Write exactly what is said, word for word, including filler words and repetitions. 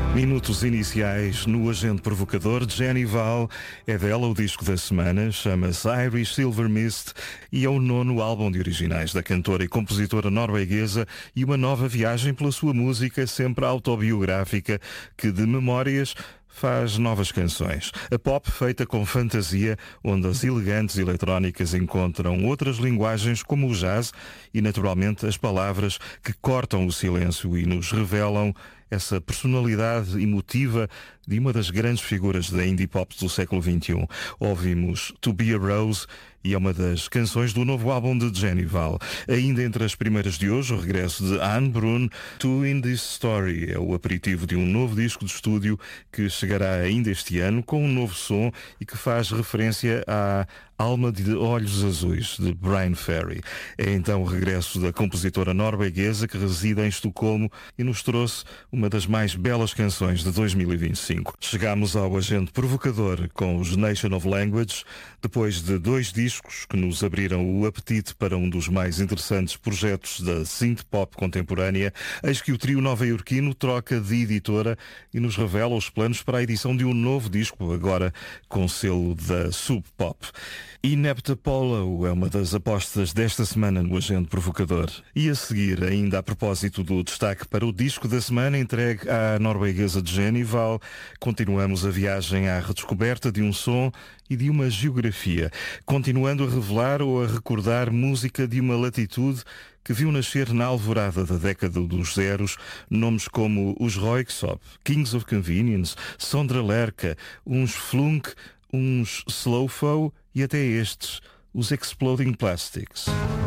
Minutos iniciais no Agente Provocador. Jenny Val é dela o disco da semana, chama-se Irish Silver Mist e é o nono álbum de originais da cantora e compositora norueguesa e uma nova viagem pela sua música sempre autobiográfica que de memórias faz novas canções. A pop feita com fantasia, onde as elegantes eletrónicas encontram outras linguagens como o jazz e naturalmente as palavras que cortam o silêncio e nos revelam essa personalidade emotiva de uma das grandes figuras da indie pop do século vinte e um. Ouvimos To Be a Rose e é uma das canções do novo álbum de Jenny Val. Ainda entre as primeiras de hoje, o regresso de Anne Brun, To In This Story. É o aperitivo de um novo disco de estúdio que chegará ainda este ano com um novo som e que faz referência à Alma de Olhos Azuis, de Brian Ferry. É então o regresso da compositora norueguesa que reside em Estocolmo e nos trouxe uma das mais belas canções de dois mil e vinte e cinco. Chegámos ao Agente Provocador com os Nation of Language, depois de dois discos que nos abriram o apetite para um dos mais interessantes projetos da synth pop contemporânea. Eis que o trio nova-iorquino troca de editora e nos revela os planos para a edição de um novo disco, agora com selo da Sub Pop. Inepta Polo é uma das apostas desta semana no Agente Provocador. E a seguir, ainda a propósito do destaque para o disco da semana entregue à norueguesa Jenny Val, continuamos a viagem à redescoberta de um som e de uma geografia, continuando a revelar ou a recordar música de uma latitude que viu nascer na alvorada da década dos zeros nomes como os Röyksopp, Kings of Convenience, Sondre Lerche, uns Flunk, uns Slowfo e até estes, os Exploding Plastics.